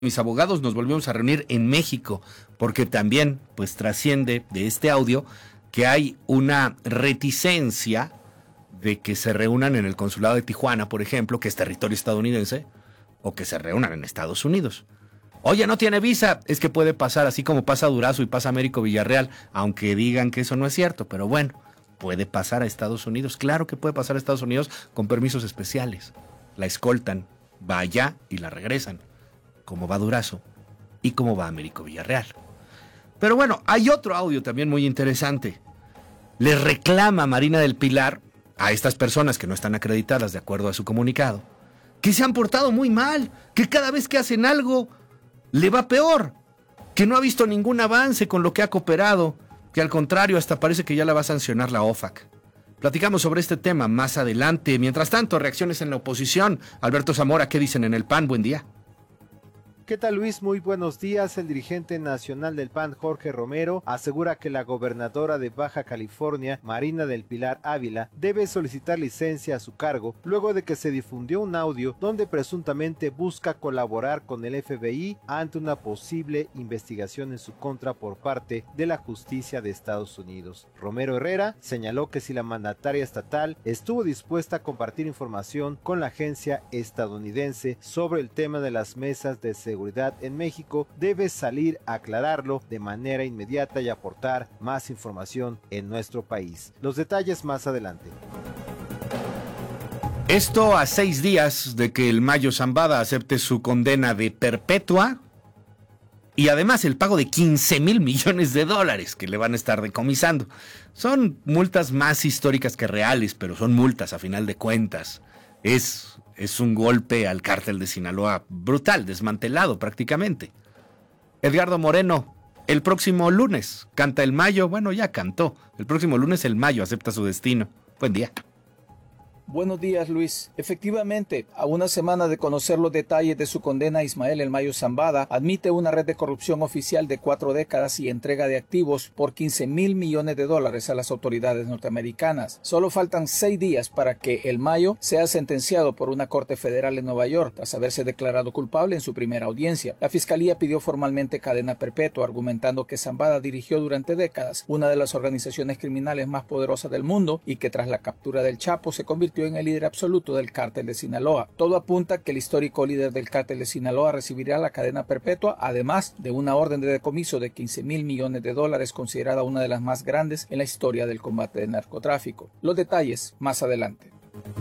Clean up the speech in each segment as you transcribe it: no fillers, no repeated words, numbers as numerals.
mis abogados nos volvimos a reunir en México, porque también pues trasciende de este audio que hay una reticencia de que se reúnan en el consulado de Tijuana, por ejemplo, que es territorio estadounidense, o que se reúnan en Estados Unidos. Oye, no tiene visa, es que puede pasar así como pasa Durazo y pasa Américo Villarreal, aunque digan que eso no es cierto, pero bueno, puede pasar a Estados Unidos, claro que puede pasar a Estados Unidos con permisos especiales. La escoltan, va allá y la regresan, como va Durazo y como va Américo Villarreal. Pero bueno, hay otro audio también muy interesante. Le reclama Marina del Pilar a estas personas que no están acreditadas de acuerdo a su comunicado, que se han portado muy mal, que cada vez que hacen algo le va peor, que no ha visto ningún avance con lo que ha cooperado, que al contrario hasta parece que ya la va a sancionar la OFAC. Platicamos sobre este tema más adelante. Mientras tanto, reacciones en la oposición. Alberto Zamora, ¿qué dicen en el PAN? Buen día. ¿Qué tal, Luis? Muy buenos días. El dirigente nacional del PAN, Jorge Romero, asegura que la gobernadora de Baja California, Marina del Pilar Ávila, debe solicitar licencia a su cargo luego de que se difundió un audio donde presuntamente busca colaborar con el FBI ante una posible investigación en su contra por parte de la justicia de Estados Unidos. Romero Herrera señaló que si la mandataria estatal estuvo dispuesta a compartir información con la agencia estadounidense sobre el tema de las mesas de seguridad en México, debe salir a aclararlo de manera inmediata y aportar más información en nuestro país. Los detalles más adelante. Esto a 6 días de que el Mayo Zambada acepte su condena de perpetua y además el pago de $15,000 millones que le van a estar decomisando. Son multas más históricas que reales, pero son multas a final de cuentas. Es un golpe al cártel de Sinaloa brutal, desmantelado prácticamente. Edgardo Moreno, el próximo lunes canta el Mayo, bueno, ya cantó. El próximo lunes el Mayo acepta su destino. Buen día. Buenos días, Luis. Efectivamente, a una semana de conocer los detalles de su condena a Ismael El Mayo Zambada, admite una red de corrupción oficial de 4 décadas y entrega de activos por $15,000 millones a las autoridades norteamericanas. Solo faltan 6 días para que El Mayo sea sentenciado por una corte federal en Nueva York, tras haberse declarado culpable en su primera audiencia. La fiscalía pidió formalmente cadena perpetua, argumentando que Zambada dirigió durante décadas una de las organizaciones criminales más poderosas del mundo y que tras la captura del Chapo se convirtió en el líder absoluto del cártel de Sinaloa. Todo apunta que el histórico líder del cártel de Sinaloa recibirá la cadena perpetua, además de una orden de decomiso de $15,000 millones, considerada una de las más grandes en la historia del combate del narcotráfico. Los detalles más adelante.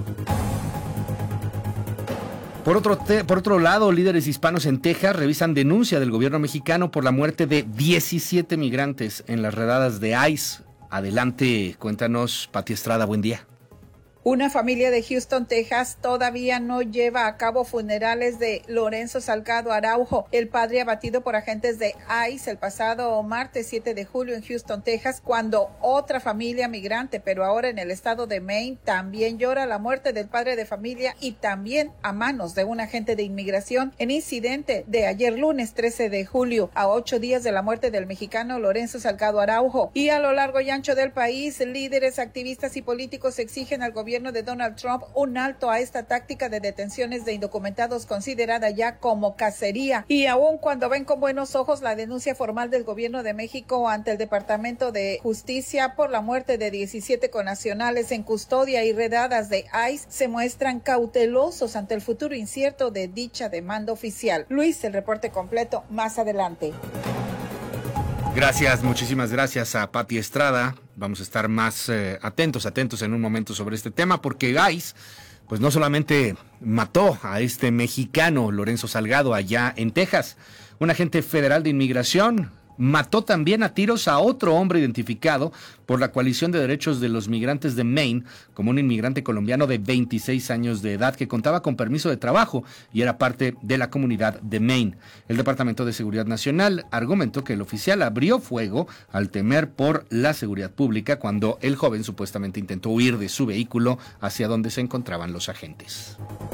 Por otro lado, líderes hispanos en Texas revisan denuncia del gobierno mexicano por la muerte de 17 migrantes en las redadas de ICE. Adelante, cuéntanos, Pati Estrada, buen día. Una familia de Houston, Texas, todavía no lleva a cabo funerales de Lorenzo Salgado Araujo, el padre abatido por agentes de ICE el pasado martes 7 de julio en Houston, Texas, cuando otra familia migrante, pero ahora en el estado de Maine, también llora la muerte del padre de familia y también a manos de un agente de inmigración en incidente de ayer lunes 13 de julio, a 8 días de la muerte del mexicano Lorenzo Salgado Araujo. Y a lo largo y ancho del país, líderes, activistas y políticos exigen al gobierno de Donald Trump un alto a esta táctica de detenciones de indocumentados considerada ya como cacería. Y aun cuando ven con buenos ojos la denuncia formal del gobierno de México ante el Departamento de Justicia por la muerte de 17 connacionales en custodia y redadas de ICE, se muestran cautelosos ante el futuro incierto de dicha demanda oficial. Luis, el reporte completo más adelante. Gracias, muchísimas gracias a Pati Estrada. Vamos a estar más atentos en un momento sobre este tema, porque ICE, pues no solamente mató a este mexicano Lorenzo Salgado allá en Texas, un agente federal de inmigración mató también a tiros a otro hombre identificado por la Coalición de Derechos de los Migrantes de Maine como un inmigrante colombiano de 26 años de edad que contaba con permiso de trabajo y era parte de la comunidad de Maine. El Departamento de Seguridad Nacional argumentó que el oficial abrió fuego al temer por la seguridad pública cuando el joven supuestamente intentó huir de su vehículo hacia donde se encontraban los agentes.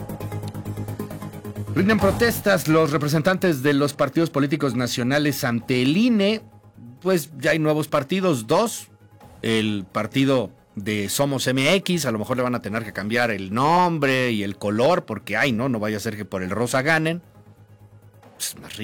Rinden protestas los representantes de los partidos políticos nacionales ante el INE. Pues ya hay nuevos partidos, 2. El partido de Somos MX, a lo mejor le van a tener que cambiar el nombre y el color, porque no vaya a ser que por el rosa ganen. pues, más